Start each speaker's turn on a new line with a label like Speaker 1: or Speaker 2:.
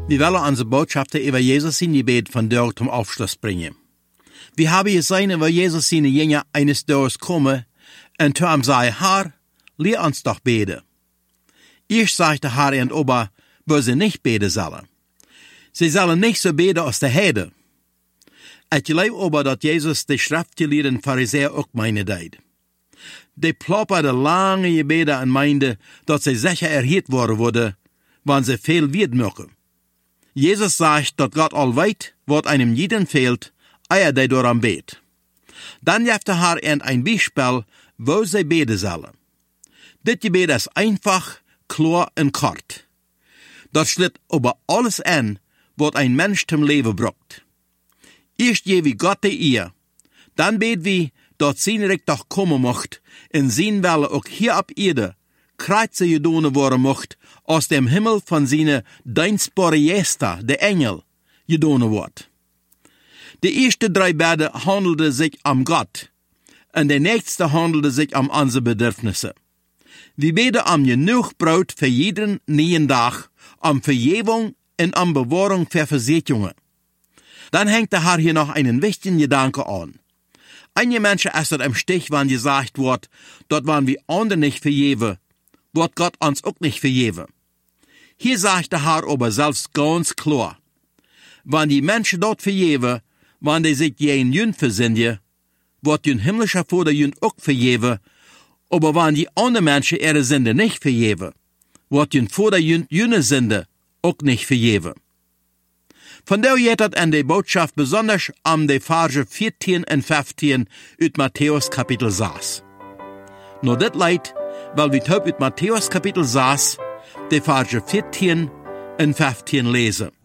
Speaker 1: Wir wollen unsere Botschaften über Jesus in die Gebet von dort zum Aufschluss bringen. Wir haben gesehen, über Jesus in die Jünger eines Tages kommen, und zu ihm sagen, Herr, lehr uns doch beten. Erst sagte Herr und Ober, wo sie nicht beten sollen. Sie sollen nicht so beten als der Heide. Ich glaube aber, dass Jesus die schriftgelehrten Pharisäer auch meine deed. Die plopperde lange Gebete und meinte, dass sie sicher erhört worden, wann sie viel wird mögen. Jesus sagt, dass Gott all weet, was einem jeden fehlt, ehe der door am bet. Dann jeft der Herr ein Beispiel, wo sie beten sollen. Dit Gebet ist einfach, klar und kort. Das schlitt über alles an, was ein Mensch zum Leben braucht. Erst je wie Gott die ihr, dann bet wie, dass sein Reich doch kommen mocht, in sein Welle auch hier ab Erde, Kreuze gedone worden mocht, aus dem Himmel von seine dienstbare Gäste, der Engel, gedone wird. Die erste 3 Bäder handelte sich am Gott, und der nächste handelte sich um unsere Bedürfnisse. Wir beten um genug Brot für jeden neuen Tag, um Vergebung und um Bewahrung für Versicherungen. Dann hängt der Herr hier noch einen wichtigen Gedanke an. Einige Menschen essen im Stich, wenn gesagt wird, dort waren wir andere nicht vergeben, wird Gott uns auch nicht vergeben. Hier sagt der Herr aber selbst ganz klar, wenn die Menschen dort vergeben, wenn die sich jeden Jünd versündigen, wird den himmlischer Vater Jünd auch vergeben, aber wenn die anderen Menschen ihre Sünde nicht vergeben, wird den Vater Jünd jene Sünde auch nicht vergeben. Von der geht es an die Botschaft besonders die Verse 14 und 15 uit Matthäus Kapitel 6. Nur das leid, weil wir heute uit Matthäus Kapitel 6 die Verse 14 und 15 lesen.